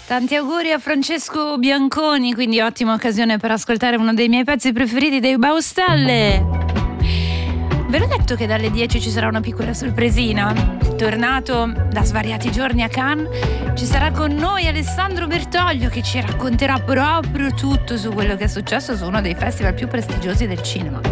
Tanti auguri a Francesco Bianconi, quindi ottima occasione per ascoltare uno dei miei pezzi preferiti dei Baustelle. Ve l'ho detto che dalle 10 ci sarà una piccola sorpresina. Tornato da svariati giorni a Cannes, ci sarà con noi Alessandro Bertoglio che ci racconterà proprio tutto su quello che è successo su uno dei festival più prestigiosi del cinema.